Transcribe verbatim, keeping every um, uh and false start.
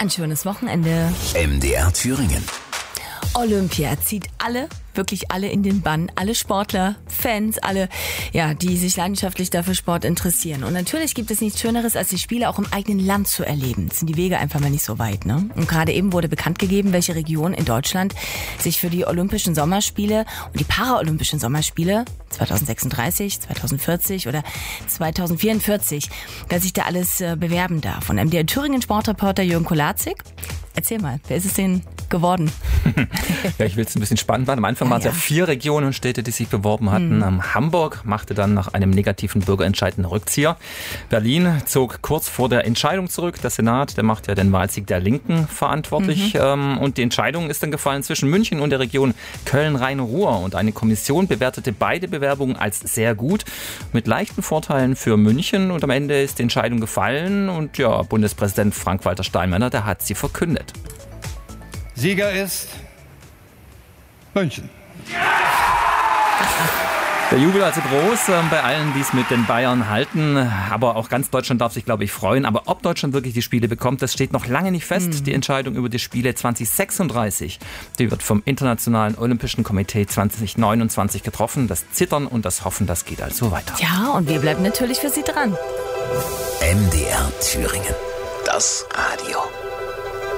ein schönes Wochenende. M D R Thüringen. Olympia zieht alle, wirklich alle in den Bann. Alle Sportler, Fans, alle, ja, die sich leidenschaftlich dafür Sport interessieren. Und natürlich gibt es nichts Schöneres, als die Spiele auch im eigenen Land zu erleben. Das sind die Wege einfach mal nicht so weit, ne? Und gerade eben wurde bekannt gegeben, welche Region in Deutschland sich für die Olympischen Sommerspiele und die Paralympischen Sommerspiele zwanzig sechsunddreißig, zwanzig vierzig oder zwanzig vierundvierzig, dass sich da alles äh, bewerben darf. Und M D R Thüringen Sportreporter Jürgen Kolazik, erzähl mal, wer ist es denn geworden? Ja, ich will es ein bisschen spannend machen. Am Anfang Ah, waren es ja. ja vier Regionen und Städte, die sich beworben hatten. Mhm. Hamburg machte dann nach einem negativen Bürgerentscheid einen Rückzieher. Berlin zog kurz vor der Entscheidung zurück. Der Senat, der macht ja den Wahlsieg der Linken verantwortlich. Mhm. Und die Entscheidung ist dann gefallen zwischen München und der Region Köln-Rhein-Ruhr. Und eine Kommission bewertete beide Bewerbungen als sehr gut, mit leichten Vorteilen für München. Und am Ende ist die Entscheidung gefallen. Und ja, Bundespräsident Frank-Walter Steinmeier, der hat sie verkündet. Sieger ist München. Der Jubel also groß äh, bei allen, die es mit den Bayern halten. Aber auch ganz Deutschland darf sich, glaube ich, freuen. Aber ob Deutschland wirklich die Spiele bekommt, das steht noch lange nicht fest. Mhm. Die Entscheidung über die Spiele zwanzig sechsunddreißig, die wird vom Internationalen Olympischen Komitee zwanzig neunundzwanzig getroffen. Das Zittern und das Hoffen, das geht also weiter. Ja, und wir bleiben natürlich für Sie dran. M D R Thüringen. Das Radio.